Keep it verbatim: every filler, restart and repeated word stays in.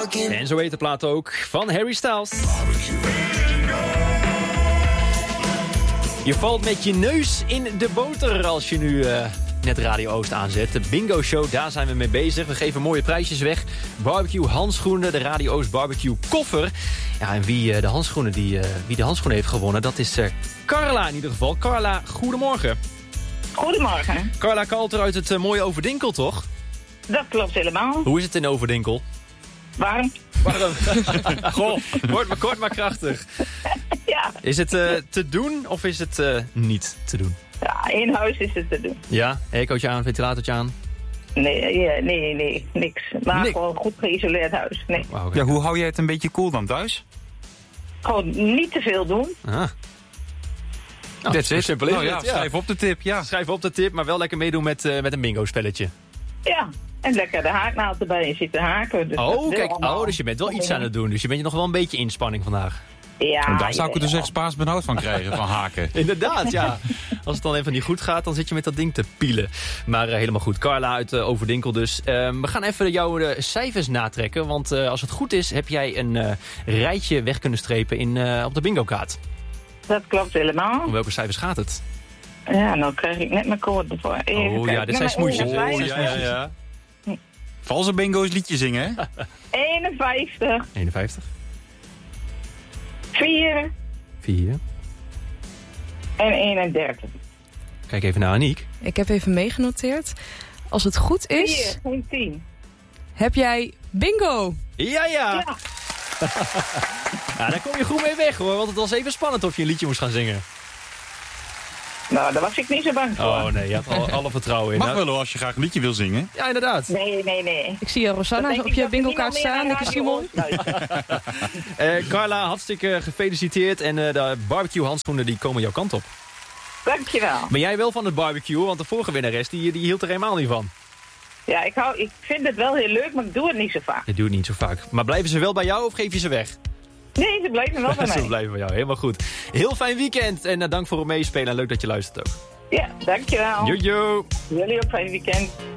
En zo heet de plaat ook van Harry Styles. Je valt met je neus in de boter als je nu uh, net Radio Oost aanzet. De bingo show, daar zijn we mee bezig. We geven mooie prijsjes weg. Barbecue handschoenen, de Radio Oost barbecue koffer. Ja, en wie, uh, de, handschoenen die, uh, wie de handschoenen heeft gewonnen, dat is uh, Carla in ieder geval. Carla, goedemorgen. Goedemorgen. Carla Kalter uit het uh, mooie Overdinkel, toch? Dat klopt helemaal. Hoe is het in Overdinkel? Warm. Warm. Goh, kort maar kort maar krachtig. Ja. Is het uh, te doen of is het uh, niet te doen? Ja, in huis is het te doen. Ja, aircootje aan, ventilatortje aan? Nee, ja, nee, nee, niks. Maar Niks. gewoon goed geïsoleerd huis. Nee. Wow, okay. Ja, hoe hou jij het een beetje koel dan thuis? Gewoon niet te veel doen. Ah. Nou, That's zo it. simpel is Nou ja, het, ja. schrijf op de tip, ja. Schrijf op de tip, maar wel lekker meedoen met, uh, met een bingo spelletje. Ja, en lekker de haaknaald erbij en zitten haken. Dus Oh, kijk, oh, dus je bent wel iets aan het doen. Dus je bent nog wel een beetje inspanning vandaag. Ja, En daar zou ik er dus ja. echt spaas benauwd van krijgen, van haken. Inderdaad, ja. Als het dan even niet goed gaat, dan zit je met dat ding te pielen. Maar uh, helemaal goed. Carla uit uh, Overdinkel dus. Uh, we gaan even jouw uh, cijfers natrekken. Want uh, als het goed is, heb jij een uh, rijtje weg kunnen strepen in, uh, op de bingo-kaart. Dat klopt helemaal. Om welke cijfers gaat het? Ja, nou krijg ik net mijn code voor. Even Oh kijken. ja, dit zijn Nummer smoesjes. hè? eenenvijftig. ja, ja. Valse bingo's liedje zingen, hè? eenenvijftig. eenenvijftig. vier vier. en eenendertig. Kijk even naar Aniek. Ik heb even meegenoteerd. Als het goed is, vier, geen tien. heb jij bingo. Ja, ja. Ja. Ja, daar kom je goed mee weg hoor. Want het was even spannend of je een liedje moest gaan zingen. Nou, daar was ik niet zo bang voor. Oh nee, je hebt alle, alle vertrouwen in. Mag Nou, wel hoor, als je graag een liedje wil zingen. Ja, inderdaad. Nee, nee, nee. Ik zie je Rosanna Dan denk op ik je dat er bingo-kaart niemand meer staan. naar Lekker Radio Simon. Oost luistert. Uh, Carla, hartstikke gefeliciteerd. En uh, de barbecue handschoenen die komen jouw kant op. Dankjewel. Ben jij wel van het barbecue? Want de vorige winnares die, die hield er helemaal niet van. Ja, ik, hou, ik vind het wel heel leuk, maar ik doe het niet zo vaak. Je doet het niet zo vaak. Maar blijven ze wel bij jou of geef je ze weg? Nee, ze blijven wel bij Ze mij. blijven bij jou, helemaal goed. Heel fijn weekend en uh, dank voor het meespelen en leuk dat je luistert ook. Ja, dankjewel. Jojo! Jullie ook fijn weekend.